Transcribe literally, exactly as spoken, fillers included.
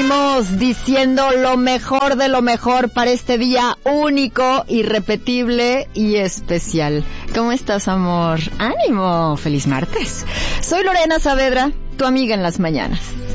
Estamos diciendo lo mejor de lo mejor para este día único, irrepetible y especial. ¿Cómo estás, amor? ¡Ánimo! ¡Feliz martes! Soy Lorena Saavedra, tu amiga en las mañanas.